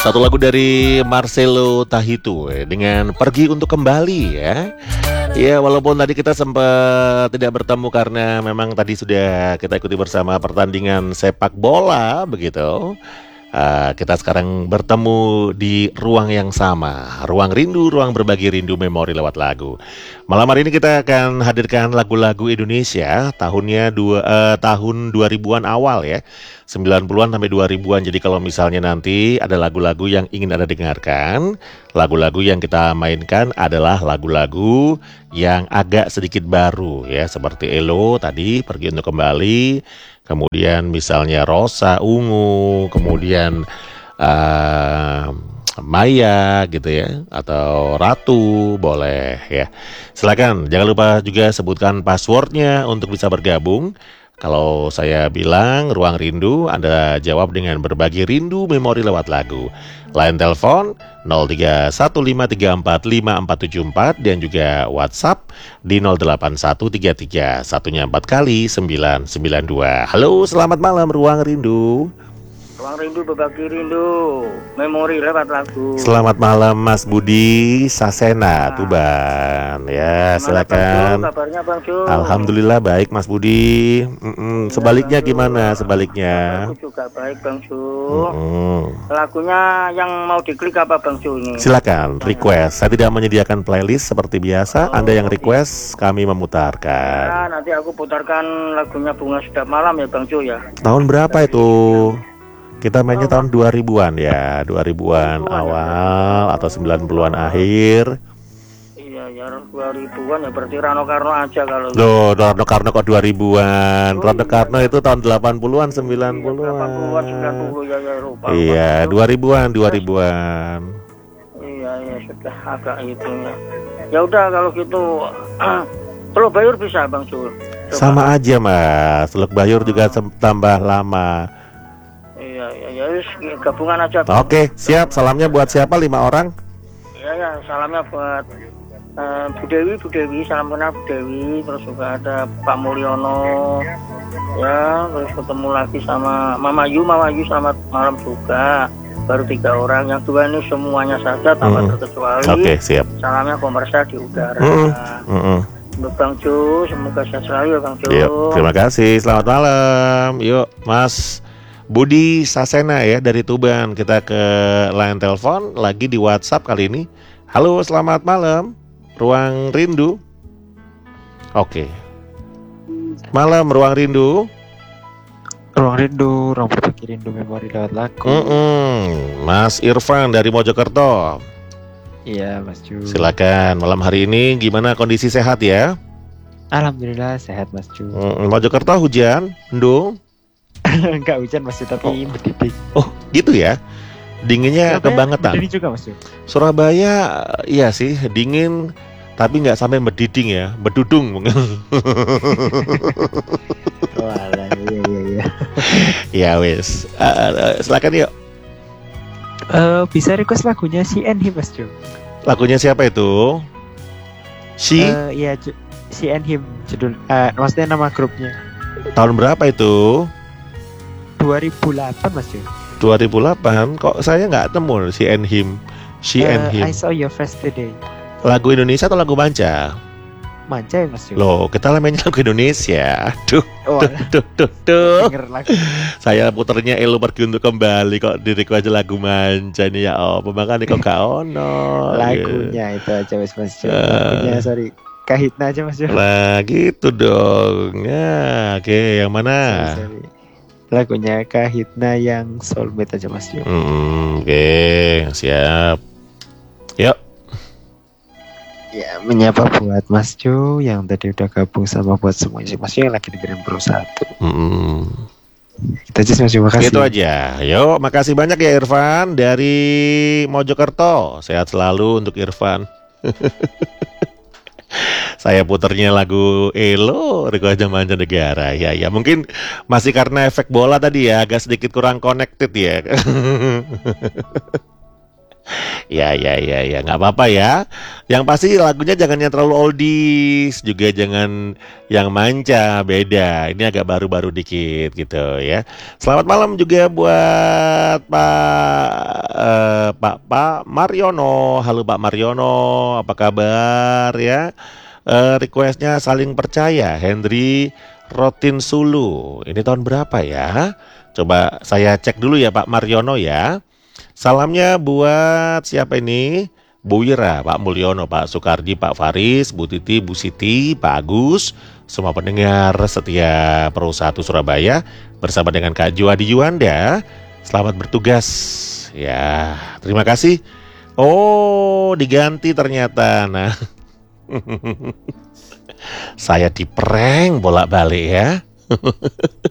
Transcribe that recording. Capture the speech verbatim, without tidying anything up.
Satu lagu dari Marcelo Tahitu eh, dengan Pergi Untuk Kembali ya. Ya, walaupun tadi kita sempat tidak bertemu karena memang tadi sudah kita ikuti bersama pertandingan sepak bola begitu. Uh, kita sekarang bertemu di ruang yang sama, ruang rindu, ruang berbagi rindu memori lewat lagu. Malam hari ini kita akan hadirkan lagu-lagu Indonesia tahunnya dua, uh, tahun dua ribuan awal ya, sembilan puluhan sampai dua ribuan. Jadi kalau misalnya nanti ada lagu-lagu yang ingin Anda dengarkan, lagu-lagu yang kita mainkan adalah lagu-lagu yang agak sedikit baru ya, seperti Elo tadi, Pergi Untuk Kembali. Kemudian misalnya Rosa Ungu, kemudian uh, Maya gitu ya, atau Ratu boleh ya. Silakan, jangan lupa juga sebutkan passwordnya untuk bisa bergabung. Kalau saya bilang ruang rindu, Anda jawab dengan berbagi rindu memori lewat lagu. Line telepon nol tiga satu lima tiga empat lima empat tujuh empat dan juga WhatsApp di nol delapan satu tiga tiga satunya empat kali sembilan sembilan dua. Halo, selamat malam ruang rindu. Ruang rindu berbagi rindu memori lewat lagu. Selamat malam Mas Budi Sasena, nah. Tuban. Ya, silakan. Kabarnya Bang Ju? Alhamdulillah baik Mas Budi. Mm-mm. Sebaliknya gimana? Sebaliknya? Aku juga baik Bang Ju. Mm-mm. Lagunya yang mau diklik apa Bang Ju ini? Silakan request. Saya tidak menyediakan playlist seperti biasa. Oh, Anda yang request, kami memutarkan. Ya, nanti aku putarkan lagunya Bunga Sedap Malam ya Bang Ju ya. Tahun berapa itu? Kita mainnya tahun dua ribuan ya, dua ribuan awal atau sembilan puluhan akhir. Iya, ya dua ribuan ya, berarti Rano Karno aja kalau. Loh, Rano Karno kok dua ribuan? Oh, Rano Karno itu tahun delapan puluhan, sembilan puluhan. delapan puluhan, sembilan puluh ya, ya lupa. Iya, dua ribuan, dua ribuan. Iya, ya sudah agak itu ya. Ya udah kalau gitu Teluk Bayur bisa Bang Sul. Sama aja Mas, Teluk Bayur juga tambah lama. Ya, ya, ya, gabungan aja. Oke, siap. Salamnya buat siapa? Lima orang? Ya, ya, salamnya buat uh, Bu Dewi, Bu Dewi, salam kenal Bu Dewi. Terus juga ada Pak Mulyono. Ya, terus ketemu lagi sama Mama Yu, Mama Yu selamat malam juga. Baru tiga orang, yang dua ini semuanya saja tanpa mm. terkecuali. Oke, siap. Salamnya pemirsa di udara. Mm. Mm-mm. Untuk Bang Ju, semoga sehat selalu ya Bang Ju. Yuk, terima kasih. Selamat malam. Yuk, Mas Budi Sasena ya dari Tuban. Kita ke line telepon lagi di WhatsApp kali ini. Halo, selamat malam. Ruang Rindu. Oke. Malam Ruang Rindu. Ruang Rindu, ruang berbagi rindu memori lewat lagu. Mm-mm. Mas Irfan dari Mojokerto. Iya, Mas Ju. Silakan. Malam hari ini gimana, kondisi sehat ya? Alhamdulillah sehat Mas Ju. Mm-mm. Mojokerto hujan, mendung. Enggak hujan Mas Ju, tapi oh. mendidih. Oh gitu ya. Dinginnya Surabaya kebangetan. Mendidih juga Mas Ju. Surabaya iya sih dingin, tapi nggak sampai mendiding ya, bedudung mungkin. Walah, iya iya iya. Ya wes, uh, uh, silakan yuk. Uh, bisa request lagunya si and him Mas Ju. Lagunya siapa itu? Si? Uh, iya, si and him judul. Uh, maksudnya nama grupnya. Tahun berapa itu? dua ribu delapan Mas Ju. dua ribu delapan. Kok saya nggak temu si and him. Si uh, and him. I saw your face today. Lagu Indonesia atau lagu manca? Manca ya Mas Ju. Loh, kita mainnya lagu Indonesia. Aduh, oh, tuh, tuh, tuh, tuh. lagu. Saya puternya Elo Pergi Untuk Kembali, kok diriku aja lagu manca ini ya. Oh, pembangan kok gak ono. Lagunya yeah. Itu aja Mas Mas Ju. Lagunya sorry. Kahitna aja Mas Ju. Lah gitu dong. Ya, oke, okay. Yang mana? Sorry, sorry. Lagunya Kahitna yang Soulmate aja Mas Ju. Hmm, oke, okay. Siap. Yuk. Ya, menyapa buat Mas Ju yang tadi udah gabung sama buat semua Mas Ju yang lagi dengerin Bro Satu. Hmm. Itu aja Mas Ju, makasih. Itu aja. Yuk, makasih banyak ya Irfan dari Mojokerto. Sehat selalu untuk Irfan. Saya puternya lagu Elo, Riko Mancanegara. Ya, ya, mungkin masih karena efek bola tadi ya, agak sedikit kurang connected ya. Ya, ya, ya, ya, nggak apa-apa ya. Yang pasti lagunya jangan yang terlalu oldies, juga jangan yang manca, beda. Ini agak baru-baru dikit gitu ya. Selamat malam juga buat Pak uh, Pak Pak Mariono. Halo Pak Mariono, apa kabar ya? Eh, requestnya saling percaya, Henry Rotin Sulu. Ini tahun berapa ya? Coba saya cek dulu ya Pak Mariono ya. Salamnya buat siapa ini? Bu Wira, Pak Mulyono, Pak Sukardi, Pak Faris, Bu Titi, Bu Siti, Pak Agus, semua pendengar setia Pro satu Surabaya bersama dengan Kak Juwadi Juanda. Selamat bertugas. Ya, terima kasih. Oh, diganti ternyata. Nah, saya diprank bolak-balik ya.